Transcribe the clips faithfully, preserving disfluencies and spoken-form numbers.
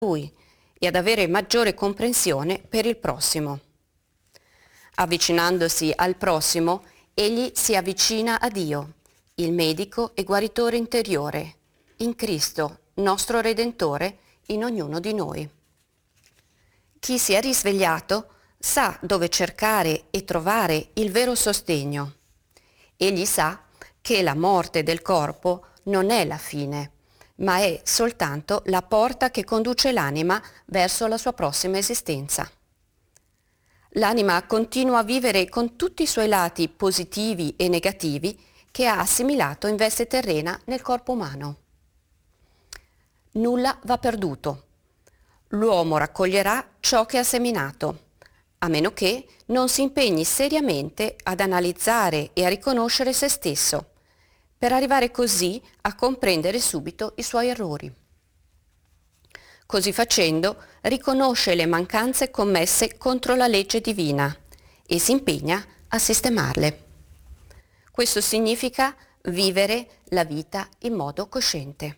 Lui e ad avere maggiore comprensione per il prossimo. Avvicinandosi al prossimo, egli si avvicina a Dio, il medico e guaritore interiore, in Cristo, nostro Redentore, in ognuno di noi. Chi si è risvegliato sa dove cercare e trovare il vero sostegno. Egli sa che la morte del corpo non è la fine, ma è soltanto la porta che conduce l'anima verso la sua prossima esistenza. L'anima continua a vivere con tutti i suoi lati positivi e negativi che ha assimilato in veste terrena nel corpo umano. Nulla va perduto. L'uomo raccoglierà ciò che ha seminato, a meno che non si impegni seriamente ad analizzare e a riconoscere se stesso, per arrivare così a comprendere subito i suoi errori. Così facendo, riconosce le mancanze commesse contro la legge divina e si impegna a sistemarle. Questo significa vivere la vita in modo cosciente.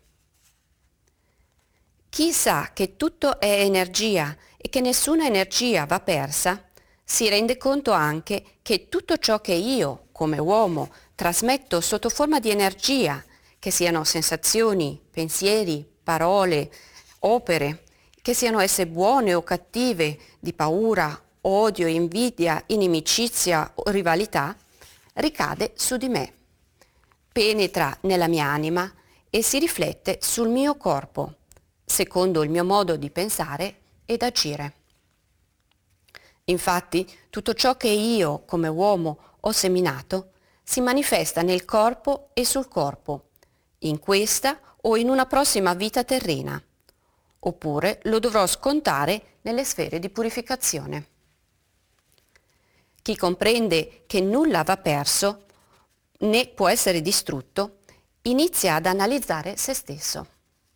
Chi sa che tutto è energia e che nessuna energia va persa, si rende conto anche che tutto ciò che io, come uomo, trasmetto sotto forma di energia, che siano sensazioni, pensieri, parole, opere, che siano esse buone o cattive, di paura, odio, invidia, inimicizia o rivalità, ricade su di me, penetra nella mia anima e si riflette sul mio corpo, secondo il mio modo di pensare ed agire. Infatti, tutto ciò che io, come uomo, ho seminato, si manifesta nel corpo e sul corpo, in questa o in una prossima vita terrena, oppure lo dovrò scontare nelle sfere di purificazione. Chi comprende che nulla va perso, né può essere distrutto, inizia ad analizzare se stesso.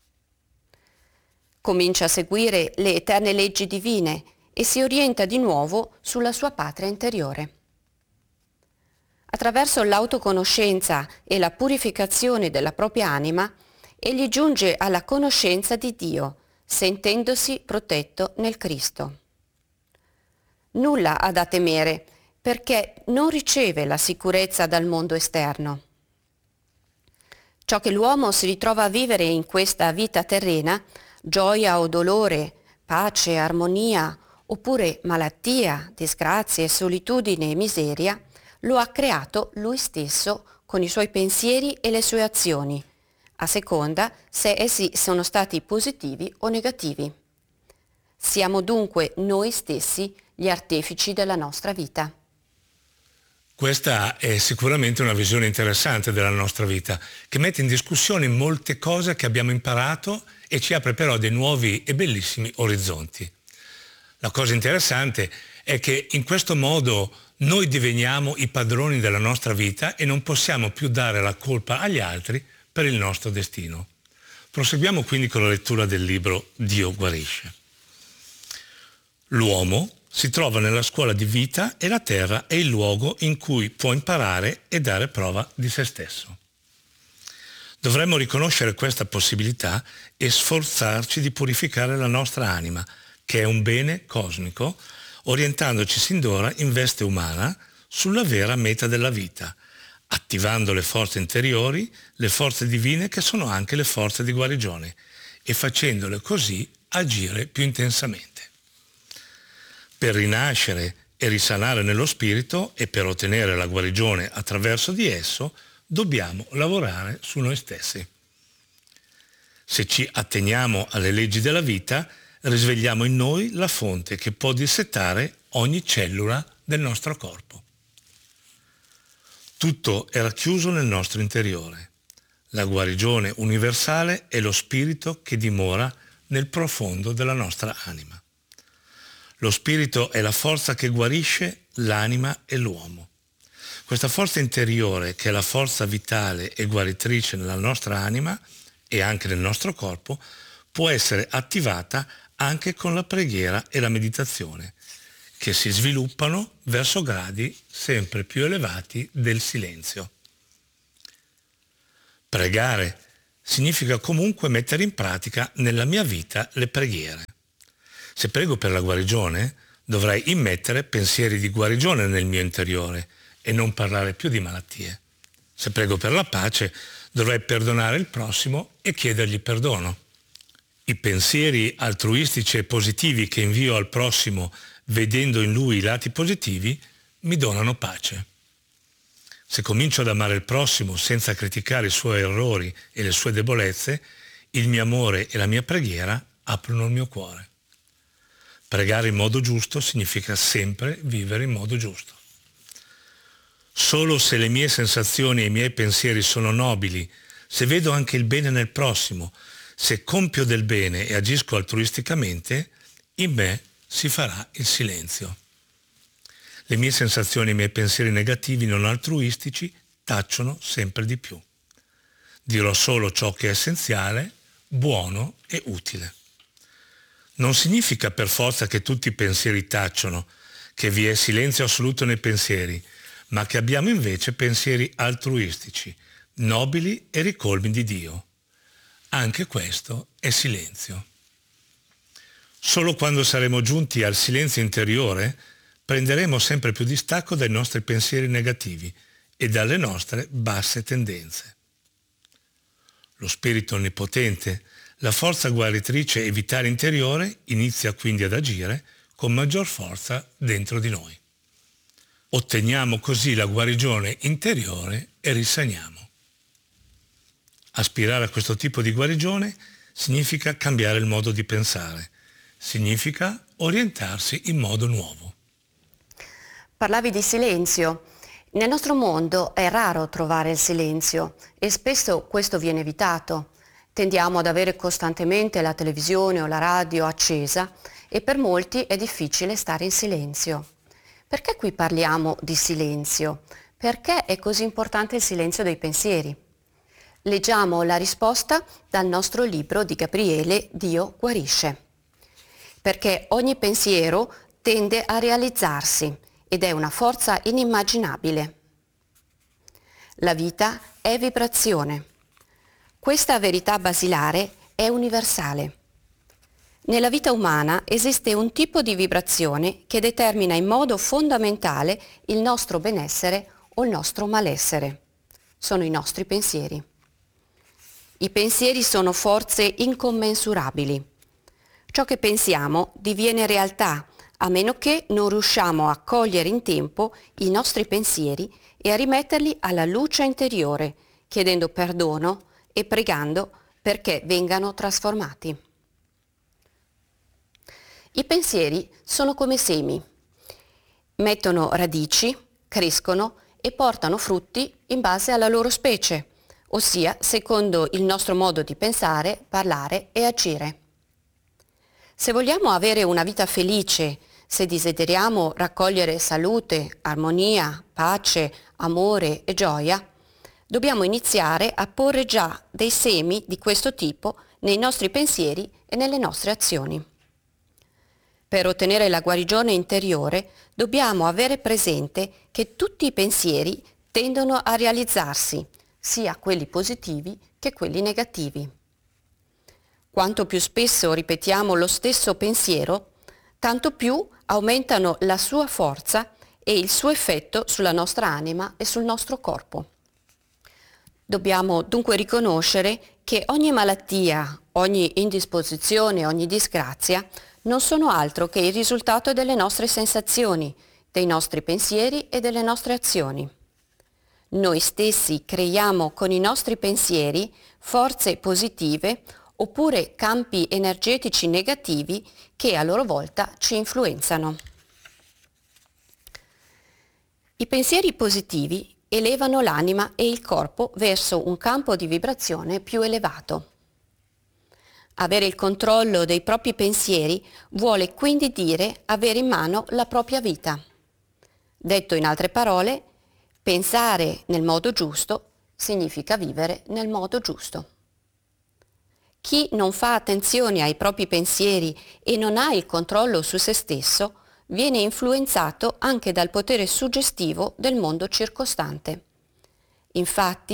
Comincia a seguire le eterne leggi divine e si orienta di nuovo sulla sua patria interiore. Attraverso l'autoconoscenza e la purificazione della propria anima, egli giunge alla conoscenza di Dio, sentendosi protetto nel Cristo. Nulla ha da temere, perché non riceve la sicurezza dal mondo esterno. Ciò che l'uomo si ritrova a vivere in questa vita terrena, gioia o dolore, pace, armonia, oppure malattia, disgrazie, solitudine e miseria, lo ha creato lui stesso con i suoi pensieri e le sue azioni, a seconda se essi sono stati positivi o negativi. Siamo dunque noi stessi gli artefici della nostra vita. Questa è sicuramente una visione interessante della nostra vita, che mette in discussione molte cose che abbiamo imparato e ci apre però dei nuovi e bellissimi orizzonti. La cosa interessante è che in questo modo noi diveniamo i padroni della nostra vita e non possiamo più dare la colpa agli altri per il nostro destino. Proseguiamo quindi con la lettura del libro Dio guarisce. L'uomo si trova nella scuola di vita e la terra è il luogo in cui può imparare e dare prova di se stesso. Dovremmo riconoscere questa possibilità e sforzarci di purificare la nostra anima, che è un bene cosmico, orientandoci sin d'ora in veste umana sulla vera meta della vita, attivando le forze interiori, le forze divine che sono anche le forze di guarigione, e facendole così agire più intensamente. Per rinascere e risanare nello spirito e per ottenere la guarigione attraverso di esso, dobbiamo lavorare su noi stessi. Se ci atteniamo alle leggi della vita, risvegliamo in noi la fonte che può dissettare ogni cellula del nostro corpo. Tutto è racchiuso nel nostro interiore. La guarigione universale è lo spirito che dimora nel profondo della nostra anima. Lo spirito è la forza che guarisce l'anima e l'uomo. Questa forza interiore, che è la forza vitale e guaritrice nella nostra anima e anche nel nostro corpo, può essere attivata anche con la preghiera e la meditazione, che si sviluppano verso gradi sempre più elevati del silenzio. Pregare significa comunque mettere in pratica nella mia vita le preghiere. Se prego per la guarigione, dovrei immettere pensieri di guarigione nel mio interiore e non parlare più di malattie. Se prego per la pace, dovrei perdonare il prossimo e chiedergli perdono. I pensieri altruistici e positivi che invio al prossimo, vedendo in lui i lati positivi, mi donano pace. Se comincio ad amare il prossimo senza criticare i suoi errori e le sue debolezze, il mio amore e la mia preghiera aprono il mio cuore. Pregare in modo giusto significa sempre vivere in modo giusto. Solo se le mie sensazioni e i miei pensieri sono nobili, se vedo anche il bene nel prossimo, se compio del bene e agisco altruisticamente, in me si farà il silenzio. Le mie sensazioni e i miei pensieri negativi non altruistici tacciono sempre di più. Dirò solo ciò che è essenziale, buono e utile. Non significa per forza che tutti i pensieri tacciono, che vi è silenzio assoluto nei pensieri, ma che abbiamo invece pensieri altruistici, nobili e ricolmi di Dio. Anche questo è silenzio. Solo quando saremo giunti al silenzio interiore prenderemo sempre più distacco dai nostri pensieri negativi e dalle nostre basse tendenze. Lo Spirito Onnipotente, la forza guaritrice e vitale interiore, inizia quindi ad agire con maggior forza dentro di noi. Otteniamo così la guarigione interiore e risaniamo. Aspirare a questo tipo di guarigione significa cambiare il modo di pensare, significa orientarsi in modo nuovo. Parlavi di silenzio. Nel nostro mondo è raro trovare il silenzio e spesso questo viene evitato. Tendiamo ad avere costantemente la televisione o la radio accesa e per molti è difficile stare in silenzio. Perché qui parliamo di silenzio? Perché è così importante il silenzio dei pensieri? Leggiamo la risposta dal nostro libro di Gabriele, Dio guarisce. Perché ogni pensiero tende a realizzarsi ed è una forza inimmaginabile. La vita è vibrazione. Questa verità basilare è universale. Nella vita umana esiste un tipo di vibrazione che determina in modo fondamentale il nostro benessere o il nostro malessere. Sono i nostri pensieri. I pensieri sono forze incommensurabili. Ciò che pensiamo diviene realtà, a meno che non riusciamo a cogliere in tempo i nostri pensieri e a rimetterli alla luce interiore, chiedendo perdono e pregando perché vengano trasformati. I pensieri sono come semi. Mettono radici, crescono e portano frutti in base alla loro specie, ossia secondo il nostro modo di pensare, parlare e agire. Se vogliamo avere una vita felice, se desideriamo raccogliere salute, armonia, pace, amore e gioia, dobbiamo iniziare a porre già dei semi di questo tipo nei nostri pensieri e nelle nostre azioni. Per ottenere la guarigione interiore dobbiamo avere presente che tutti i pensieri tendono a realizzarsi, sia quelli positivi che quelli negativi. Quanto più spesso ripetiamo lo stesso pensiero, tanto più aumentano la sua forza e il suo effetto sulla nostra anima e sul nostro corpo. Dobbiamo dunque riconoscere che ogni malattia, ogni indisposizione, ogni disgrazia non sono altro che il risultato delle nostre sensazioni, dei nostri pensieri e delle nostre azioni. Noi stessi creiamo con i nostri pensieri forze positive oppure campi energetici negativi che a loro volta ci influenzano. I pensieri positivi elevano l'anima e il corpo verso un campo di vibrazione più elevato. Avere il controllo dei propri pensieri vuole quindi dire avere in mano la propria vita. Detto in altre parole, pensare nel modo giusto significa vivere nel modo giusto. Chi non fa attenzione ai propri pensieri e non ha il controllo su se stesso viene influenzato anche dal potere suggestivo del mondo circostante. Infatti,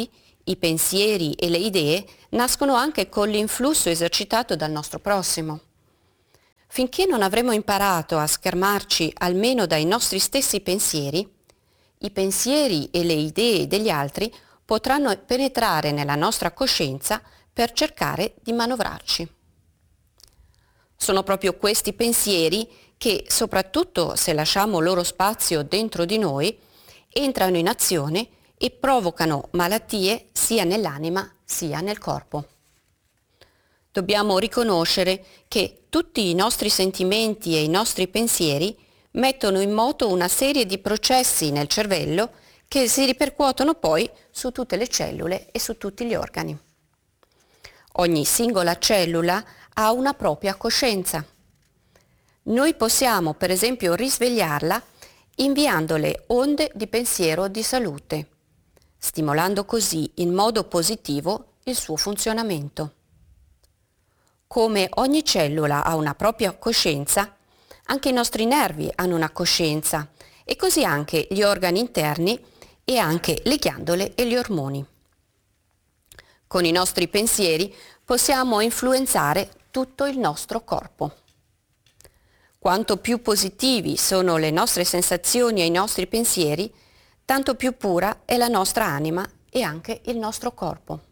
I pensieri e le idee nascono anche con l'influsso esercitato dal nostro prossimo. Finché non avremo imparato a schermarci almeno dai nostri stessi pensieri, i pensieri e le idee degli altri potranno penetrare nella nostra coscienza per cercare di manovrarci. Sono proprio questi pensieri che, soprattutto se lasciamo loro spazio dentro di noi, entrano in azione e provocano malattie sia nell'anima sia nel corpo. Dobbiamo riconoscere che tutti i nostri sentimenti e i nostri pensieri mettono in moto una serie di processi nel cervello che si ripercuotono poi su tutte le cellule e su tutti gli organi. Ogni singola cellula ha una propria coscienza. Noi possiamo, per esempio, risvegliarla inviandole onde di pensiero di salute, stimolando così in modo positivo il suo funzionamento. Come ogni cellula ha una propria coscienza, anche i nostri nervi hanno una coscienza e così anche gli organi interni e anche le ghiandole e gli ormoni. Con i nostri pensieri possiamo influenzare tutto il nostro corpo. Quanto più positivi sono le nostre sensazioni e i nostri pensieri, tanto più pura è la nostra anima e anche il nostro corpo.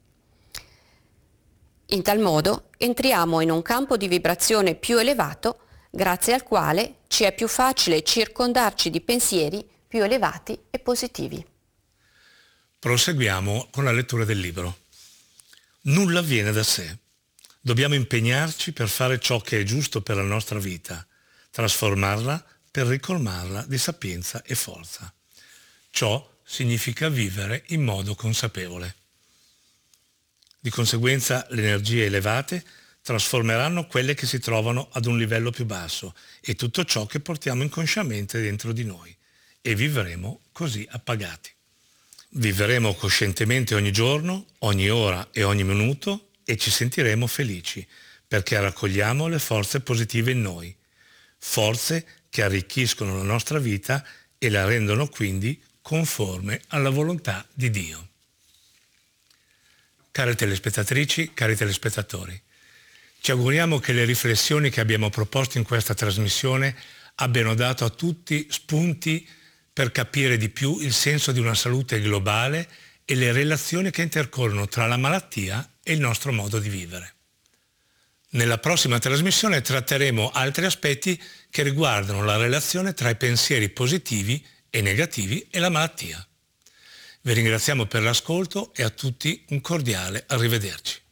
In tal modo entriamo in un campo di vibrazione più elevato, grazie al quale ci è più facile circondarci di pensieri più elevati e positivi. Proseguiamo con la lettura del libro. Nulla viene da sé. Dobbiamo impegnarci per fare ciò che è giusto per la nostra vita, trasformarla per ricolmarla di sapienza e forza. Ciò significa vivere in modo consapevole. Di conseguenza, le energie elevate trasformeranno quelle che si trovano ad un livello più basso e tutto ciò che portiamo inconsciamente dentro di noi, e vivremo così appagati. Vivremo coscientemente ogni giorno, ogni ora e ogni minuto e ci sentiremo felici perché raccogliamo le forze positive in noi, forze che arricchiscono la nostra vita e la rendono quindi conforme alla volontà di Dio. Care telespettatrici, cari telespettatori, ci auguriamo che le riflessioni che abbiamo proposto in questa trasmissione abbiano dato a tutti spunti per capire di più il senso di una salute globale e le relazioni che intercorrono tra la malattia e il nostro modo di vivere. Nella prossima trasmissione tratteremo altri aspetti che riguardano la relazione tra i pensieri positivi e negativi e la malattia. Vi ringraziamo per l'ascolto e a tutti un cordiale arrivederci.